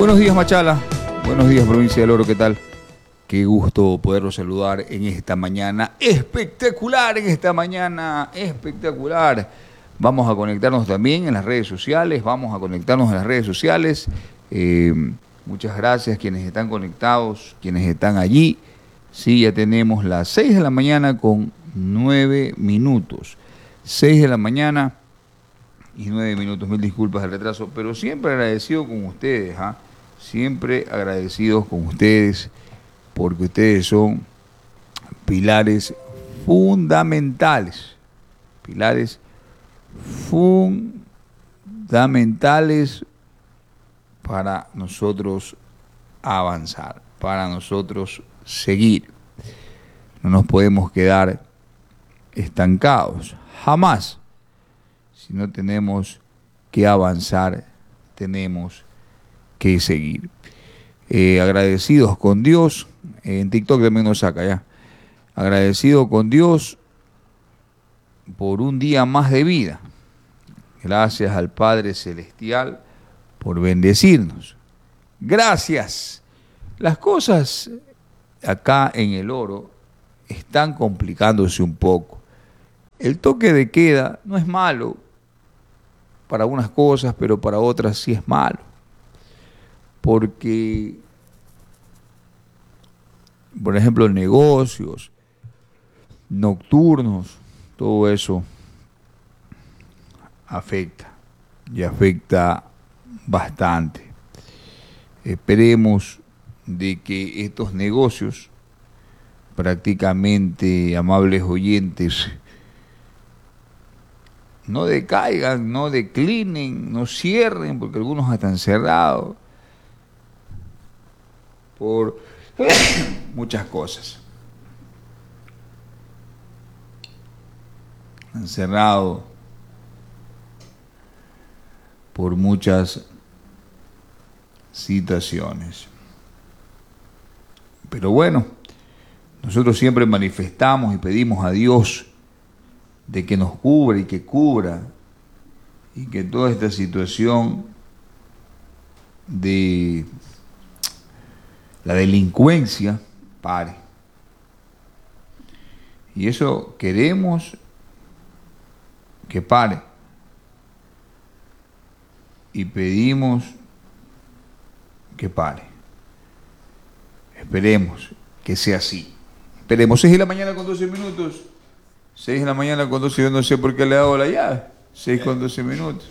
Buenos días, Machala. Buenos días, provincia del Oro. ¿Qué tal? Qué gusto poderlos saludar en esta mañana espectacular, espectacular. Vamos a conectarnos también en las redes sociales, muchas gracias quienes están conectados, quienes están allí. Sí, ya tenemos las 6 de la mañana con 9 minutos. 6 de la mañana y 9 minutos, mil disculpas del retraso, pero siempre agradecido con ustedes, siempre agradecidos con ustedes, porque ustedes son pilares fundamentales para nosotros avanzar, para nosotros seguir. No nos podemos quedar estancados, jamás. Si no tenemos que avanzar, tenemos que seguir. Agradecidos con Dios, en TikTok también nos saca ya. Agradecido con Dios por un día más de vida. Gracias al Padre Celestial por bendecirnos. Gracias. Las cosas acá en el Oro están complicándose un poco. El toque de queda no es malo para unas cosas, pero para otras sí es malo. Porque, por ejemplo, negocios nocturnos, todo eso afecta y afecta bastante. Esperemos de que estos negocios, prácticamente, amables oyentes, no decaigan, no declinen, no cierren, porque algunos están cerrados por muchas cosas. Han cerrado por muchas situaciones. Pero bueno, nosotros siempre manifestamos y pedimos a Dios de que nos cubra y que cubra y que toda esta situación de la delincuencia pare. Y eso queremos que pare. Y pedimos que pare. Esperemos que sea así. Esperemos. 6 de la mañana con 12 minutos. 6 de la mañana con 12, yo no sé por qué le he dado la llave. 6 con 12 minutos.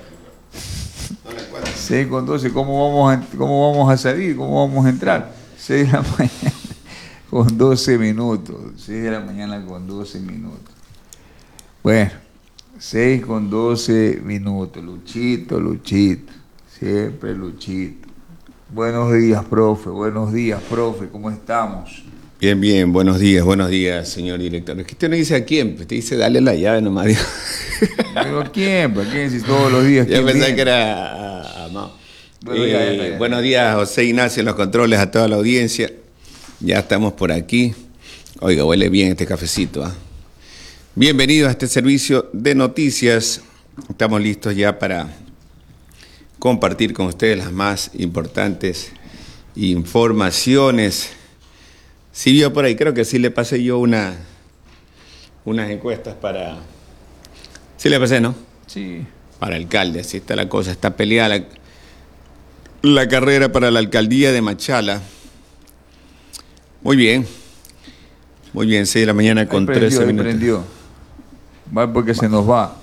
6 con 12, ¿cómo vamos a salir? ¿Cómo vamos a entrar? 6 de la mañana con 12 minutos. 6 de la mañana con 12 minutos. Bueno, 6 con 12 minutos. Luchito. Siempre Luchito. Buenos días, profe. ¿Cómo estamos? Bien, buenos días, señor director. Es que usted no dice a quién, usted dice dale la llave nomás. ¿Pero a quién? ¿Para quién? Si todos los días. Yo pensé que era a Mao. Buenos días, José Ignacio en los controles, a toda la audiencia. Ya estamos por aquí. Oiga, huele bien este cafecito. Bienvenidos a este servicio de noticias. Estamos listos ya para compartir con ustedes las más importantes informaciones. Si vio por ahí, creo que sí le pasé yo unas encuestas para... Sí le pasé, ¿no? Sí. Para alcalde, así está la cosa, está peleada la carrera para la alcaldía de Machala. Muy bien, 6 de la mañana con 13 minutos. Prendió. Va porque se nos va.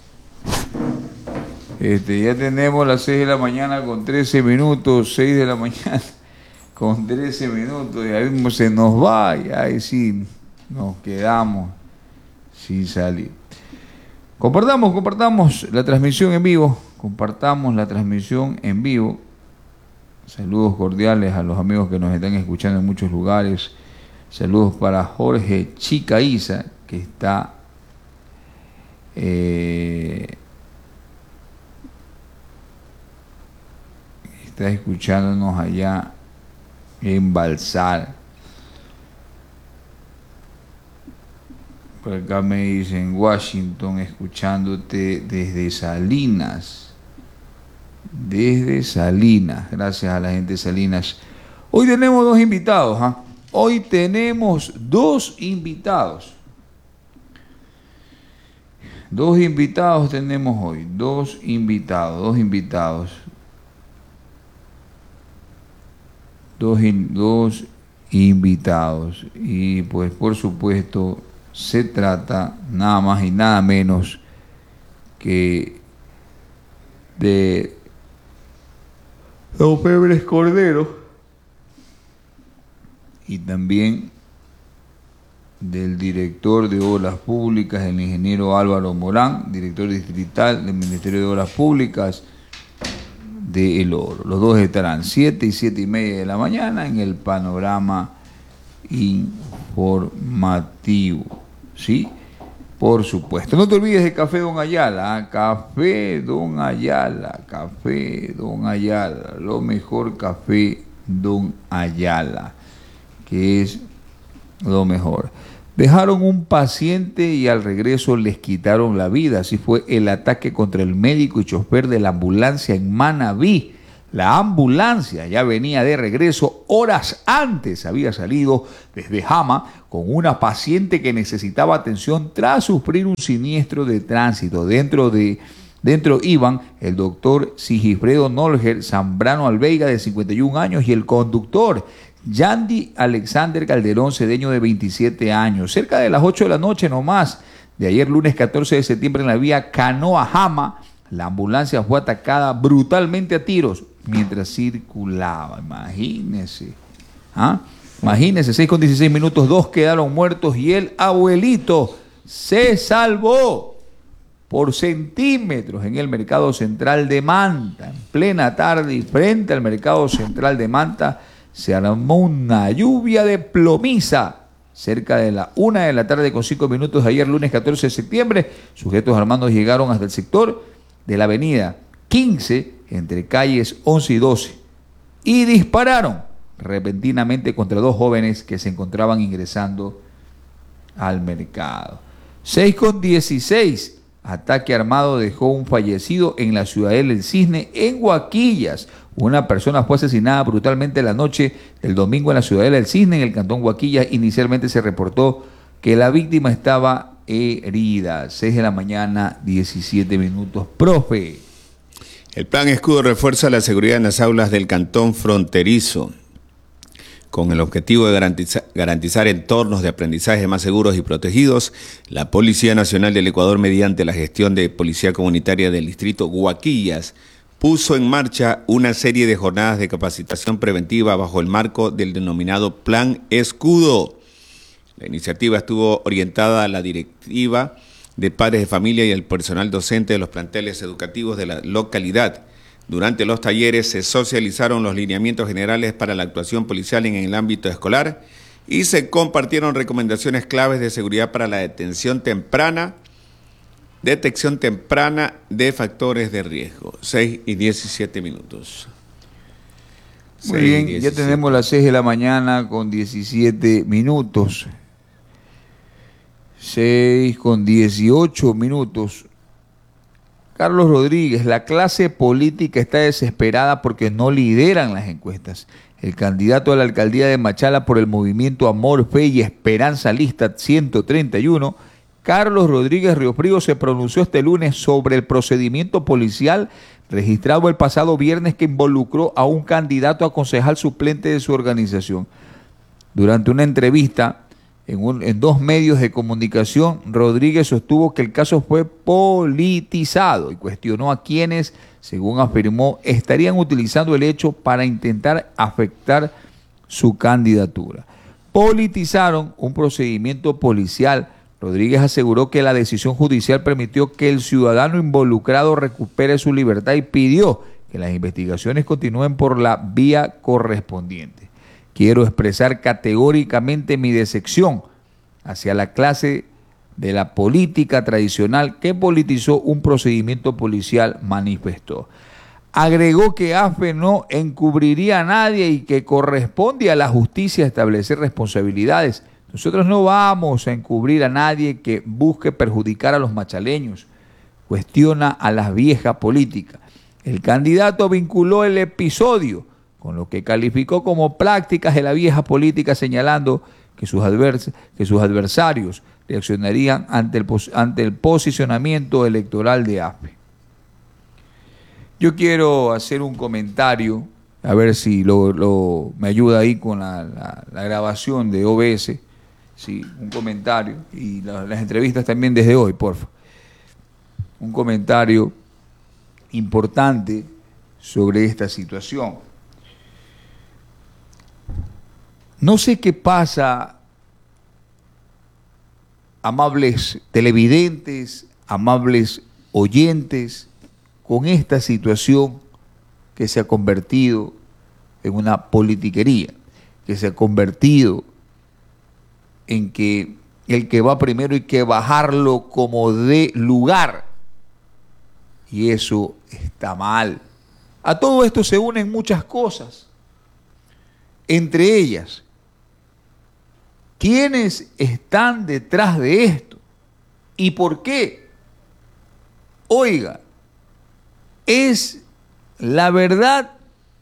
Ya tenemos las 6 de la mañana con 13 minutos, 6 de la mañana con 13 minutos, y ahí mismo se nos va, y ahí sí nos quedamos sin salir. Compartamos la transmisión en vivo, Saludos cordiales a los amigos que nos están escuchando en muchos lugares. Saludos para Jorge Chicaiza, que está escuchándonos allá en Balsar. Por acá me dicen Washington, escuchándote desde Salinas. desde Salinas. Gracias a la gente de Salinas. Hoy tenemos dos invitados, ¿ah? Hoy tenemos dos invitados. Dos invitados tenemos hoy. Dos invitados. Y pues por supuesto se trata nada más y nada menos que de don Pérez Cordero y también del director de Obras Públicas, el ingeniero Álvaro Morán, director distrital del Ministerio de Obras Públicas de El Oro. Los dos estarán 7 y 7:30 de la mañana en el panorama informativo, ¿sí? Por supuesto. No te olvides de Café Don Ayala, ¿eh? Café Don Ayala, lo mejor Café Don Ayala, que es lo mejor. Dejaron un paciente y al regreso les quitaron la vida. Así fue el ataque contra el médico y chofer de la ambulancia en Manabí. La ambulancia ya venía de regreso horas antes. Había salido desde Jama con una paciente que necesitaba atención tras sufrir un siniestro de tránsito. Dentro iban el doctor Sigifredo Nolger Zambrano Alveiga, de 51 años, y el conductor Yandy Alexander Calderón Cedeño, de 27 años. Cerca de las 8 de la noche nomás de ayer, lunes 14 de septiembre, en la vía Canoa-Jama, la ambulancia fue atacada brutalmente a tiros mientras circulaba. Imagínense. Imagínense, 6:16, 2 quedaron muertos y el abuelito se salvó por centímetros en el mercado central de Manta. En plena tarde y frente al mercado central de Manta se armó una lluvia de plomiza cerca de la 1 de la tarde con 5 minutos de ayer, lunes 14 de septiembre. Sujetos armados llegaron hasta el sector de la avenida 15, entre calles 11 y 12, y dispararon repentinamente contra dos jóvenes que se encontraban ingresando al mercado. 6:16, ataque armado dejó un fallecido en la Ciudadela del Cisne, en Huaquillas. Una persona fue asesinada brutalmente la noche del domingo en la Ciudadela del Cisne, en el cantón Huaquillas. Inicialmente se reportó que la víctima estaba herida. 6 de la mañana, 17 minutos. Profe. El Plan Escudo refuerza la seguridad en las aulas del cantón fronterizo, con el objetivo de garantizar entornos de aprendizaje más seguros y protegidos. La Policía Nacional del Ecuador, mediante la gestión de Policía Comunitaria del Distrito Huaquillas, puso en marcha una serie de jornadas de capacitación preventiva bajo el marco del denominado Plan Escudo. La iniciativa estuvo orientada a la directiva de padres de familia y el personal docente de los planteles educativos de la localidad. Durante los talleres se socializaron los lineamientos generales para la actuación policial en el ámbito escolar y se compartieron recomendaciones claves de seguridad para la detección temprana de factores de riesgo. 6:17 minutos. Muy bien, ya tenemos las 6 de la mañana con 17 minutos. 6:18 minutos. Carlos Rodríguez, la clase política está desesperada porque no lideran las encuestas. El candidato a la alcaldía de Machala por el movimiento Amor, Fe y Esperanza, lista 131, Carlos Rodríguez Riofrío, se pronunció este lunes sobre el procedimiento policial registrado el pasado viernes que involucró a un candidato a concejal suplente de su organización. Durante una entrevista en dos medios de comunicación, Rodríguez sostuvo que el caso fue politizado y cuestionó a quienes, según afirmó, estarían utilizando el hecho para intentar afectar su candidatura. Politizaron un procedimiento policial. Rodríguez aseguró que la decisión judicial permitió que el ciudadano involucrado recupere su libertad y pidió que las investigaciones continúen por la vía correspondiente. Quiero expresar categóricamente mi decepción hacia la clase de la política tradicional que politizó un procedimiento policial, manifestó. Agregó que AFE no encubriría a nadie y que corresponde a la justicia establecer responsabilidades. Nosotros no vamos a encubrir a nadie que busque perjudicar a los machaleños. Cuestiona a la vieja política. El candidato vinculó el episodio con lo que calificó como prácticas de la vieja política, señalando que sus adversarios reaccionarían ante el posicionamiento electoral de AFE. Yo quiero hacer un comentario, a ver si me ayuda ahí con la grabación de OBS, sí, un comentario, y las entrevistas también desde hoy, porfa. Un comentario importante sobre esta situación. No sé qué pasa, amables televidentes, amables oyentes, con esta situación que se ha convertido en una politiquería, que se ha convertido en que el que va primero hay que bajarlo como de lugar. Y eso está mal. A todo esto se unen muchas cosas. Entre ellas, ¿quiénes están detrás de esto? ¿Y por qué? Oiga, es la verdad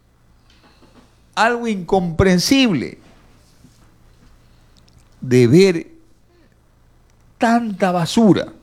algo incomprensible de ver tanta basura,